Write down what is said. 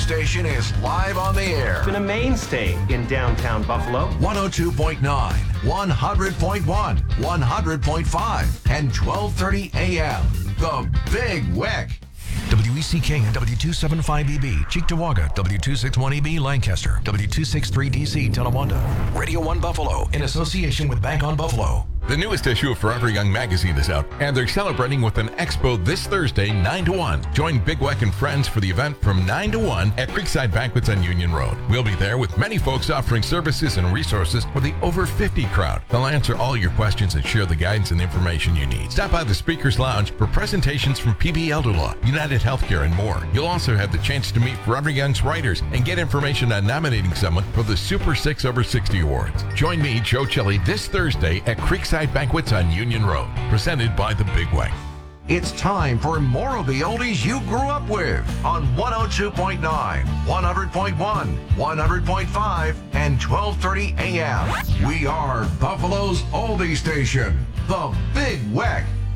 station is live on the air. Been a mainstay in downtown Buffalo. 102.9, 100.1, 100.5, and 1230 AM. The Big Weck. WECK and W275EB, Cheektowaga, W261EB, Lancaster, W263DC, Tonawanda. Radio 1 Buffalo, in association with Bank on Buffalo. The newest issue of Forever Young magazine is out, and they're celebrating with an expo this Thursday, 9 to 1. Join Big Weck and friends for the event from 9 to 1 at Creekside Banquets on Union Road. We'll be there with many folks offering services and resources for the over 50 crowd. They'll answer all your questions and share the guidance and information you need. Stop by the Speakers Lounge for presentations from PB Elder Law, United Healthcare, and more. You'll also have the chance to meet Forever Young's writers and get information on nominating someone for the Super 6 Over 60 Awards. Join me, Joe Chili, this Thursday at Creekside Banquets on Union Road, presented by the Big Weck. It's time for more of the oldies you grew up with on 102.9, 100.1, 100.5, and 1230 AM. We are Buffalo's oldie station, the Big Weck.